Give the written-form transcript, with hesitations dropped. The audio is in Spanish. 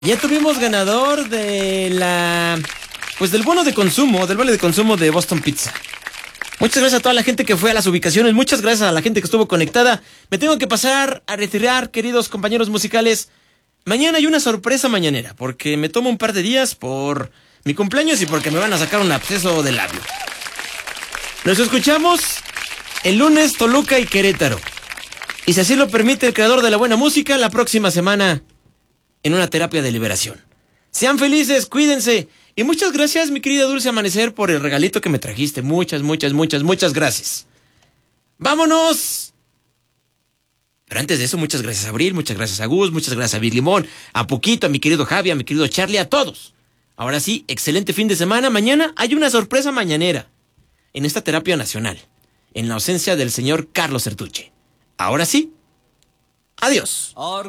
Ya tuvimos ganador del bono de consumo, del vale de consumo de Boston Pizza. Muchas gracias a toda la gente que fue a las ubicaciones, muchas gracias a la gente que estuvo conectada. Me tengo que pasar a retirar, queridos compañeros musicales. Mañana hay una sorpresa mañanera, porque me tomo un par de días por mi cumpleaños y porque me van a sacar un absceso de labio. Nos escuchamos el lunes, Toluca y Querétaro. Y si así lo permite el creador de la buena música, la próxima semana en una terapia de liberación. Sean felices, cuídense. Y muchas gracias, mi querida Dulce Amanecer, por el regalito que me trajiste. Muchas gracias. ¡Vámonos! Pero antes de eso, muchas gracias a Abril, muchas gracias a Gus, muchas gracias a Vir Limón, a Poquito, a mi querido Javi, a mi querido Charlie, a todos. Ahora sí, excelente fin de semana. Mañana hay una sorpresa mañanera en esta terapia nacional, en la ausencia del señor Carlos Sertuche. Ahora sí, adiós.